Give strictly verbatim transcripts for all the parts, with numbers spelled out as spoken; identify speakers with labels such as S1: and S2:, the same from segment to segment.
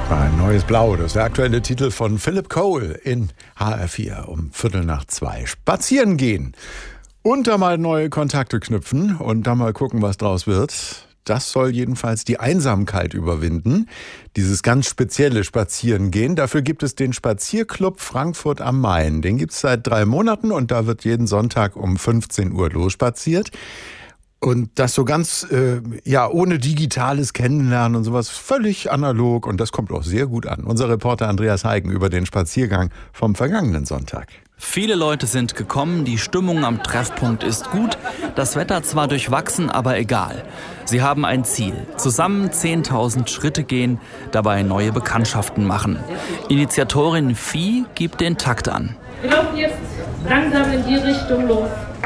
S1: Ein neues Blau, das ist der aktuelle Titel von Philip Cole in H R vier um Viertel nach zwei. Spazieren gehen und da mal neue Kontakte knüpfen und da mal gucken, was draus wird. Das soll jedenfalls die Einsamkeit überwinden, dieses ganz spezielle Spazierengehen. Dafür gibt es den Spazierclub Frankfurt am Main. Den gibt es seit drei Monaten und da wird jeden Sonntag um fünfzehn Uhr losspaziert. Und das so ganz, äh, ja, ohne digitales Kennenlernen und sowas, völlig analog. Und das kommt auch sehr gut an. Unser Reporter Andreas Heigen über den Spaziergang vom vergangenen Sonntag.
S2: Viele Leute sind gekommen, die Stimmung am Treffpunkt ist gut, das Wetter zwar durchwachsen, aber egal. Sie haben ein Ziel, zusammen zehntausend Schritte gehen, dabei neue Bekanntschaften machen. Initiatorin Vieh gibt den Takt an.
S3: Wir laufen jetzt langsam in die Richtung los.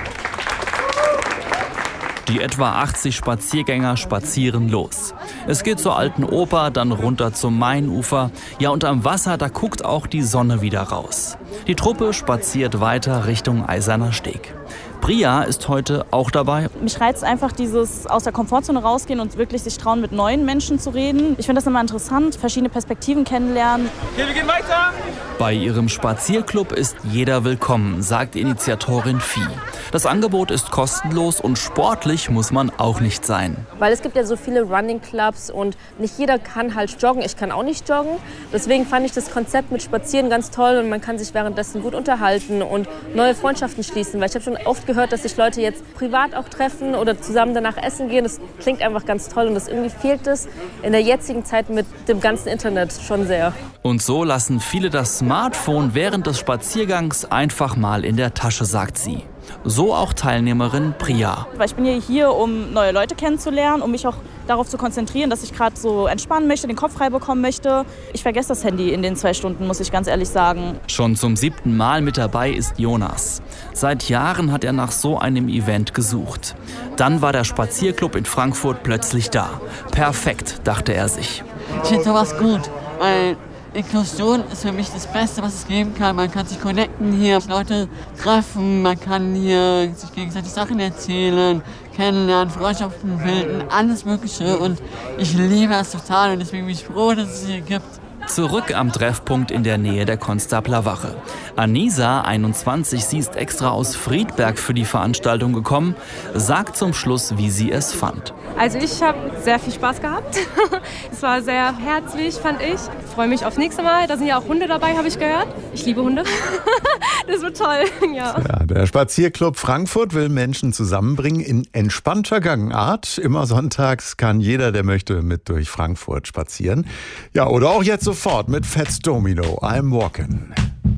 S2: Die etwa achtzig Spaziergänger spazieren los. Es geht zur alten Oper, dann runter zum Mainufer. Ja, und am Wasser, da guckt auch die Sonne wieder raus. Die Truppe spaziert weiter Richtung Eiserner Steg. Priya ist heute auch dabei.
S4: Mich reizt einfach dieses aus der Komfortzone rausgehen und wirklich sich trauen, mit neuen Menschen zu reden. Ich finde das immer interessant, verschiedene Perspektiven kennenlernen.
S2: Okay, wir gehen weiter! Bei ihrem Spazierclub ist jeder willkommen, sagt Initiatorin Vieh. Das Angebot ist kostenlos und sportlich muss man auch nicht sein.
S5: Weil es gibt ja so viele Running Clubs und nicht jeder kann halt joggen. Ich kann auch nicht joggen. Deswegen fand ich das Konzept mit Spazieren ganz toll und man kann sich währenddessen gut unterhalten und neue Freundschaften schließen. Weil ich habe schon oft gehört, dass sich Leute jetzt privat auch treffen oder zusammen danach essen gehen. Das klingt einfach ganz toll und das irgendwie fehlt es in der jetzigen Zeit mit dem ganzen Internet schon sehr.
S2: Und so lassen viele das Smartphone während des Spaziergangs einfach mal in der Tasche, sagt sie. So auch Teilnehmerin Priya.
S4: Weil ich bin ja hier, um neue Leute kennenzulernen, um mich auch darauf zu konzentrieren, dass ich gerade so entspannen möchte, den Kopf frei bekommen möchte. Ich vergesse das Handy in den zwei Stunden, muss ich ganz ehrlich sagen.
S2: Schon zum siebten Mal mit dabei ist Jonas. Seit Jahren hat er nach so einem Event gesucht. Dann war der Spazierclub in Frankfurt plötzlich da. Perfekt, dachte er sich.
S6: Ich finde sowas gut, weil Inklusion ist für mich das Beste, was es geben kann. Man kann sich connecten hier, Leute treffen, man kann hier sich gegenseitig Sachen erzählen, kennenlernen, Freundschaften bilden, alles Mögliche. Und ich liebe es total und deswegen bin ich froh, dass es hier gibt.
S2: Zurück am Treffpunkt in der Nähe der Konstabler Wache. Anisa, einundzwanzig, sie ist extra aus Friedberg für die Veranstaltung gekommen, sagt zum Schluss, wie sie es fand.
S7: Also ich habe sehr viel Spaß gehabt. Es war sehr herzlich, fand ich. Ich freue mich aufs nächste Mal. Da sind ja auch Hunde dabei, habe ich gehört. Ich liebe Hunde. Das wird toll, ja.
S1: Ja, der Spazierclub Frankfurt will Menschen zusammenbringen in entspannter Gangart. Immer sonntags kann jeder, der möchte, mit durch Frankfurt spazieren. Ja, oder auch jetzt sofort mit Fats Domino, I'm Walkin'.